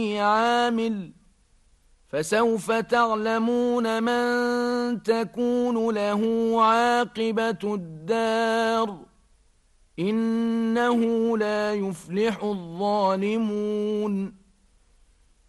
عامل فسوف تعلمون من تكون له عاقبة الدار إنه لا يفلح الظالمون